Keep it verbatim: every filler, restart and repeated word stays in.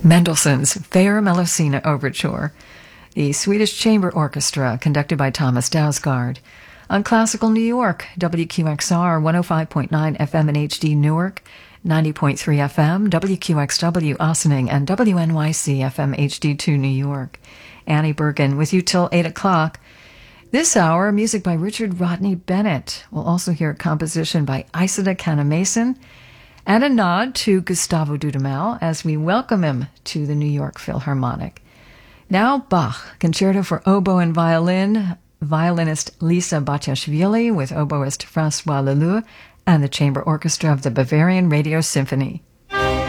Mendelssohn's Fair Melusina Overture, the Swedish Chamber Orchestra, conducted by Thomas Dausgaard. On Classical New York, W Q X R one oh five point nine F M in H D Newark, ninety point three F M, W Q X W Ossining, and W N Y C F M H D two New York. Annie Bergen with you till eight o'clock. This hour, music by Richard Rodney Bennett. We'll also hear a composition by Isida Canna-Mason and a nod to Gustavo Dudamel as we welcome him to the New York Philharmonic. Now Bach, Concerto for Oboe and Violin, violinist Lisa Batiashvili with oboist Francois Leleu and the Chamber Orchestra of the Bavarian Radio Symphony.